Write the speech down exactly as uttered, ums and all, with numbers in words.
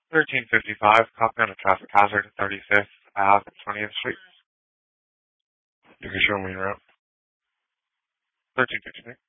thirteen fifty-five, copy on a traffic hazard at thirty-fifth Ave and twentieth Street. You can show me around. thirteen fifty-five.